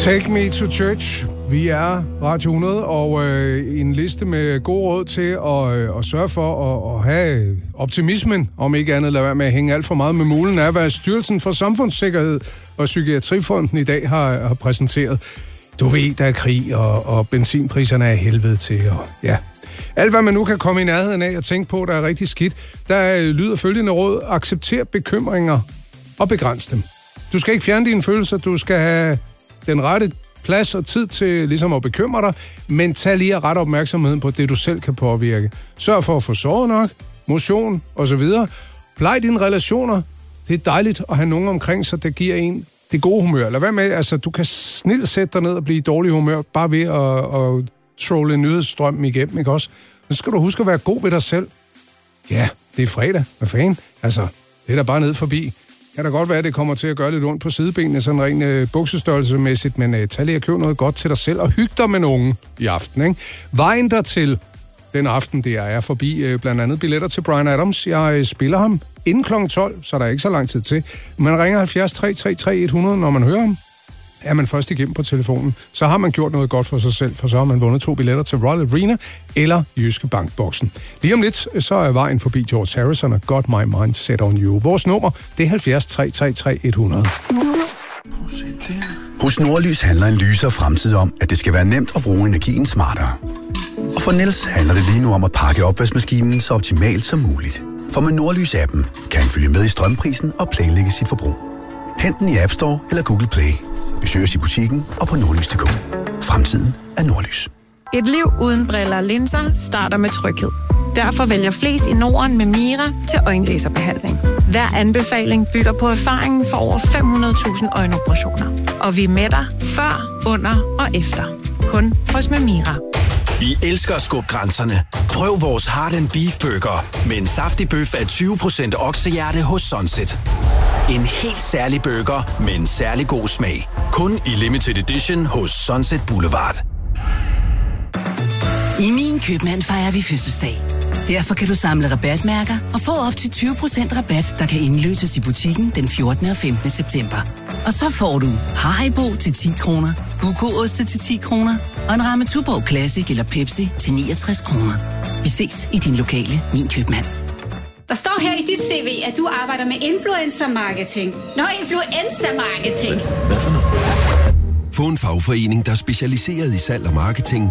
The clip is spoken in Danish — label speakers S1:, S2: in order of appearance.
S1: Take Me to Church. Vi er Radio 100, og en liste med gode råd til at sørge for at have optimismen, om ikke andet lade være med at hænge alt for meget med mulen, er, hvad Styrelsen for Samfundssikkerhed og Psykiatrifonden i dag har præsenteret. Du ved, der er krig, og benzinpriserne er helvede til, og ja. Alt, hvad man nu kan komme i nærheden af og tænke på, der er rigtig skidt, der lyder følgende råd: accepter bekymringer og begræns dem. Du skal ikke fjerne dine følelser, du skal have den rette plads og tid til ligesom at bekymre dig, men tag lige at rette opmærksomheden på det, du selv kan påvirke. Sørg for at få sovet nok, motion osv. Plej dine relationer. Det er dejligt at have nogen omkring sig, der giver en det gode humør. Lad være med, altså du kan snilt sætte dig ned og blive i dårlig humør, bare ved at trolle nyhedsstrømmen igennem, ikke også? Så skal du huske at være god ved dig selv. Ja, det er fredag. Hvad fanden? Altså, det er da bare ned forbi. Kan da godt være, at det kommer til at gøre lidt ondt på sidebenene, sådan rent buksestørrelsemæssigt, men tag lige at købe noget godt til dig selv, og hygge dig med nogen i aften, ikke? Vejen dertil den aften, det er forbi blandt andet billetter til Bryan Adams. Jeg spiller ham inden kl. 12, så der er ikke så lang tid til. Man ringer 70 333 100, når man hører ham. Er man først igennem på telefonen, så har man gjort noget godt for sig selv, for så har man vundet 2 billetter til Royal Arena eller Jyske Bank-boksen. Lige om lidt, så er vejen forbi George Harrison og Got My Mind Set On You. Vores nummer, det er 70 333 100.
S2: Hos Nordlys handler en lysere fremtid om, at det skal være nemt at bruge energien smartere. Og for Niels handler det lige nu om at pakke opvaskemaskinen så optimalt som muligt. For med Nordlys-appen kan han følge med i strømprisen og planlægge sit forbrug. Hent den i App Store eller Google Play. Besøg os i butikken og på nordlys.dk. Fremtiden er Nordlys.
S3: Et liv uden briller og linser starter med tryghed. Derfor vælger flest i Norden med Mira til øjenlaserbehandling. Hver anbefaling bygger på erfaringen for over 500.000 øjenoperationer. Og vi er med dig før, under og efter. Kun hos Mira.
S4: Vi elsker at skubbe grænserne. Prøv vores Heart & Beef Burger med en saftig bøf af 20% oksehjerte hos Sunset. En helt særlig burger med en særlig god smag. Kun i limited edition hos Sunset Boulevard.
S5: I Min Købmand fejrer vi fødselsdag. Derfor kan du samle rabatmærker og få op til 20% rabat, der kan indløses i butikken den 14. og 15. september. Og så får du Haribo til 10 kroner, Buko-oste til 10 kroner og en ramme Tuborg Classic eller Pepsi til 69 kroner. Vi ses i din lokale Min Købmand.
S6: Der står her i dit CV, at du arbejder med influencer-marketing. Influencer-marketing.
S7: Hvad for noget? Få en fagforening, der er specialiseret i salg og marketing,